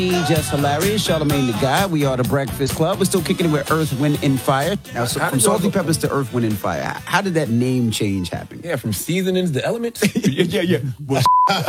Just hilarious. Charlamagne the Guy. We are the Breakfast Club. We're still kicking it with Earth, Wind, and Fire. Now, so from Salty Peppers to Earth, Wind, and Fire. How did that name change happen? Yeah, from seasonings to elements. yeah. Well,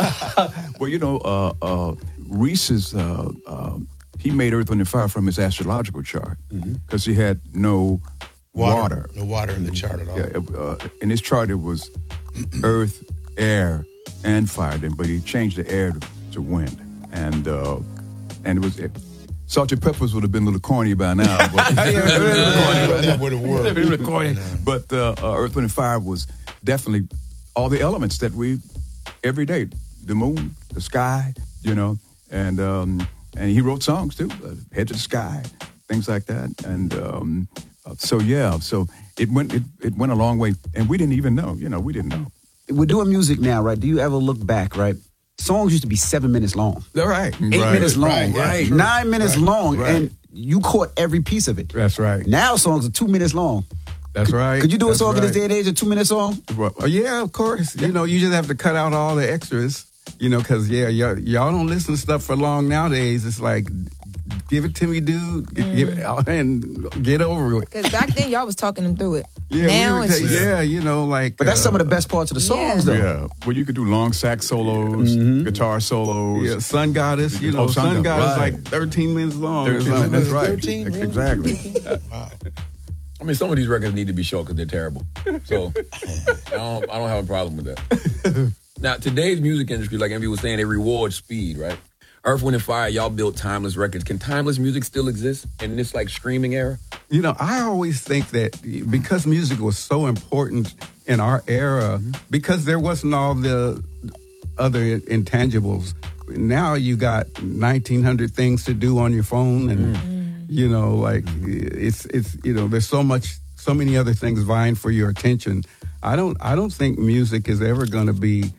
Reese's, he made Earth, Wind, and Fire from his astrological chart because he had no water. No water in the chart at all. Yeah, in his chart, it was earth, air, and fire. But he changed the air to wind. And it was Salty Peppers would have been a little corny by now. But that would have worked. Really corny. But Earth, Wind, and Fire was definitely all the elements that we every day, the moon, the sky, and he wrote songs too, Head to the Sky, things like that, and so it went a long way, and we didn't even know, we didn't know. We're doing music now, right? Do you ever look back, right? Songs used to be 7 minutes long. Right. 8 minutes long. Right. 9 minutes long. Right. And you caught every piece of it. That's right. Now songs are 2 minutes long. That's right. Could you do a That's song in this right. day and age, a 2 minute song? Well, Yeah, of course. You just have to cut out all the extras, because, y'all don't listen to stuff for long nowadays. It's like, give it to me, dude, give it out and get over it. Because back then, y'all was talking them through it. Yeah, Now it's just... But that's some of the best parts of the songs, though. Yeah. Well, you could do long sax solos, guitar solos. Yeah, Sun Goddess, Sun Goddess right. like 13 minutes long. That's right. 13, really? Exactly. Wow. I mean, some of these records need to be short because they're terrible. So I don't have a problem with that. Now, today's music industry, like Envy was saying, they reward speed, right? Earth, Wind, and Fire, y'all built timeless records. Can timeless music still exist in this streaming era? I always think that because music was so important in our era, because there wasn't all the other intangibles, now you got 1,900 things to do on your phone, and it's there's so many other things vying for your attention. I don't think music is ever going to be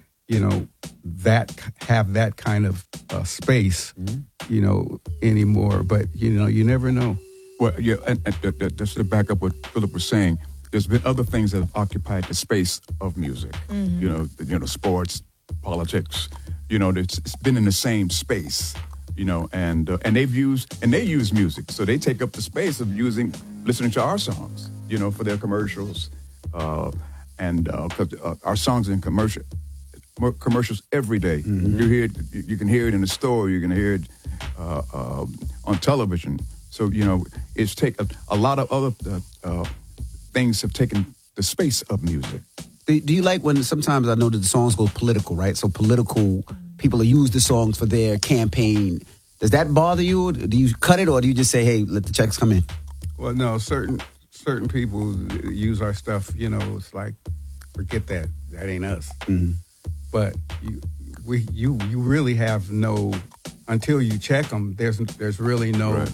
have that kind of space, anymore. But you never know. Well, yeah, and just to back up what Philip was saying, there's been other things that have occupied the space of music. Sports, politics. It's been in the same space. And they use music, so they take up the space of listening to our songs. For their commercials, and our songs in commercials every day. You hear it. You can hear it in the store. You can hear it on television. So it's taken a lot of other things have taken the space of music. Do you like when sometimes I know that the songs go political, right? So political people use the songs for their campaign. Does that bother you? Do you cut it, or do you just say, "Hey, let the checks come in"? Well, no. Certain people use our stuff. It's like, forget that. That ain't us. Mm-hmm. But you really have no, until you check them. There's really no, right.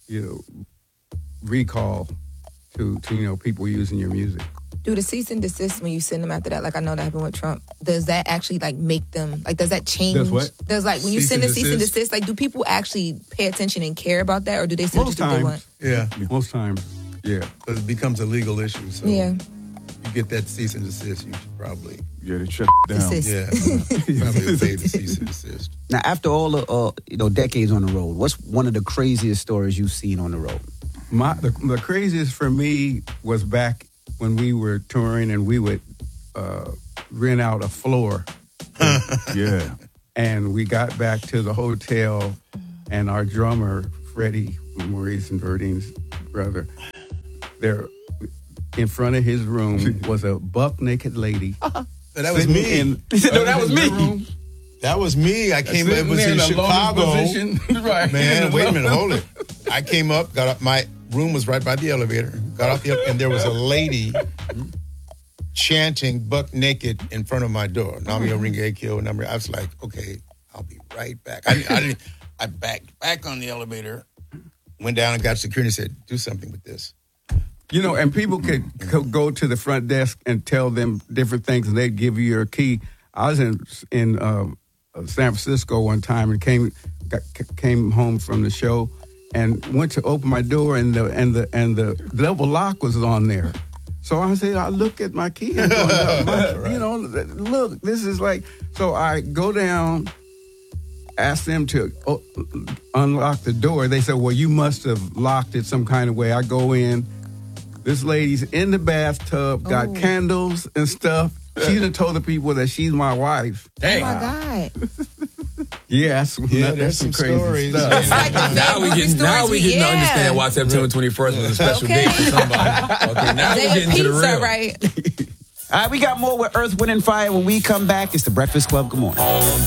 Recall to people using your music. Do the cease and desist when you send them after that? Like I know that happened with Trump. Does that actually make them does that change? Does what? Does when you send a cease and desist, do people actually pay attention and care about that, or do they still just do what they want? Yeah. Most times, yeah. But it becomes a legal issue. So Yeah. you get that cease and desist, you should probably Yeah, they shut down. Desist. probably obey the cease and desist. Now, after all the decades on the road, what's one of the craziest stories you've seen on the road? The craziest for me was back when we were touring and we would rent out a floor. Yeah. And we got back to the hotel, and our drummer, Freddie, Maurice and Verdine's brother, there in front of his room was a buck naked lady. That was me. He said, "No, that was me." That was me. I came up. It was in Chicago. Right. Man, wait a minute. Hold it. I came up, got up. My room was right by the elevator. Got off the elevator, and there was a lady chanting buck naked in front of my door. Namio Ringe Kyo. I was like, okay, I'll be right back. I backed back on the elevator, went down and got security and said, do something with this. And people could go to the front desk and tell them different things, and they'd give you your key. I was in San Francisco one time and came home from the show and went to open my door, and the double lock was on there. So I said, I look at my key and go, look, this is like. So I go down asked them to unlock the door. They said, well, you must have locked it some kind of way. I go in. This lady's in the bathtub, got candles and stuff. She done told the people that she's my wife. Dang. Oh my God. Yeah, there's some crazy stories. stuff. It's like the Now we getting to understand why September 21st was a special day for somebody. Okay, now we're getting to the real. Right. All right, we got more with Earth, Wind, and Fire. When we come back, it's the Breakfast Club. Good morning.